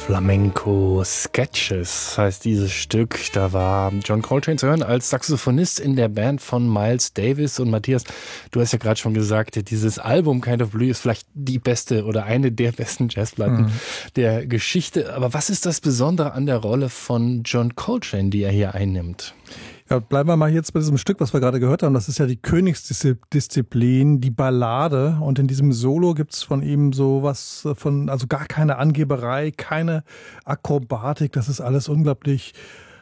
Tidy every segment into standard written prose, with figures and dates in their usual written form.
Flamenco Sketches heißt dieses Stück. Da war John Coltrane zu hören als Saxophonist in der Band von Miles Davis. Und Matthias, du hast ja gerade schon gesagt, dieses Album Kind of Blue ist vielleicht die beste oder eine der besten Jazzplatten der Geschichte. Aber was ist das Besondere an der Rolle von John Coltrane, die er hier einnimmt? Ja, bleiben wir mal jetzt bei diesem Stück, was wir gerade gehört haben. Das ist ja die Königsdisziplin, die Ballade. Und in diesem Solo gibt's von ihm sowas von, also gar keine Angeberei, keine Akrobatik. Das ist alles unglaublich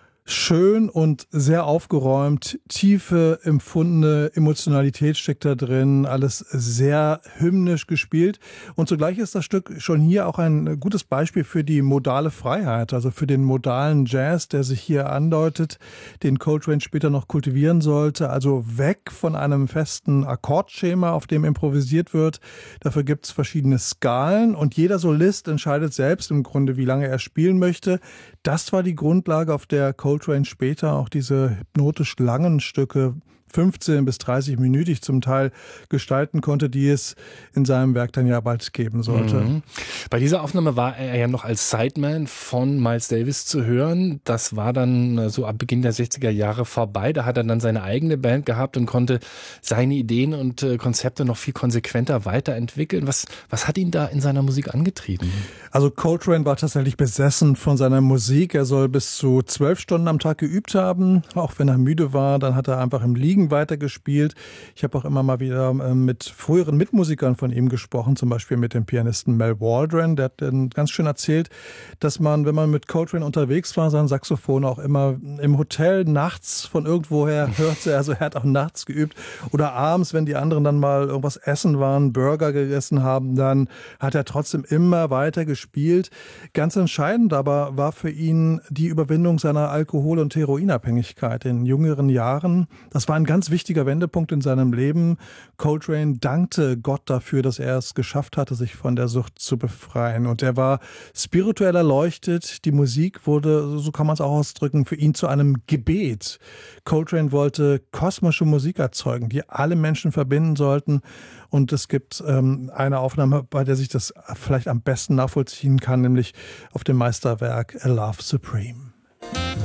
schön und sehr aufgeräumt. Tiefe, empfundene Emotionalität steckt da drin. Alles sehr hymnisch gespielt. Und zugleich ist das Stück schon hier auch ein gutes Beispiel für die modale Freiheit, also für den modalen Jazz, der sich hier andeutet, den Coltrane später noch kultivieren sollte. Also weg von einem festen Akkordschema, auf dem improvisiert wird. Dafür gibt's verschiedene Skalen und jeder Solist entscheidet selbst im Grunde, wie lange er spielen möchte. Das war die Grundlage, auf der Coltrane später auch diese hypnotisch langen Stücke 15 bis 30 minütig zum Teil gestalten konnte, die es in seinem Werk dann ja bald geben sollte. Bei dieser Aufnahme war er ja noch als Sideman von Miles Davis zu hören. Das war dann so ab Beginn der 60er Jahre vorbei. Da hat er dann seine eigene Band gehabt und konnte seine Ideen und Konzepte noch viel konsequenter weiterentwickeln. Was hat ihn da in seiner Musik angetrieben? Also Coltrane war tatsächlich besessen von seiner Musik. Er soll bis zu 12 Stunden am Tag geübt haben. Auch wenn er müde war, dann hat er einfach im Liegen weitergespielt. Ich habe auch immer mal wieder mit früheren Mitmusikern von ihm gesprochen, zum Beispiel mit dem Pianisten Mel Waldron. Der hat dann ganz schön erzählt, dass man, wenn man mit Coltrane unterwegs war, sein Saxophon auch immer im Hotel nachts von irgendwoher hörte. Also er hat auch nachts geübt. Oder abends, wenn die anderen dann mal irgendwas essen waren, Burger gegessen haben, dann hat er trotzdem immer weiter gespielt. Ganz entscheidend aber war für ihn die Überwindung seiner Alkohol- und Heroinabhängigkeit in jüngeren Jahren. Das war ein ganz wichtiger Wendepunkt in seinem Leben. Coltrane dankte Gott dafür, dass er es geschafft hatte, sich von der Sucht zu befreien. Und er war spirituell erleuchtet. Die Musik wurde, so kann man es auch ausdrücken, für ihn zu einem Gebet. Coltrane wollte kosmische Musik erzeugen, die alle Menschen verbinden sollten. Und es gibt eine Aufnahme, bei der sich das vielleicht am besten nachvollziehen kann, nämlich auf dem Meisterwerk A Love Supreme.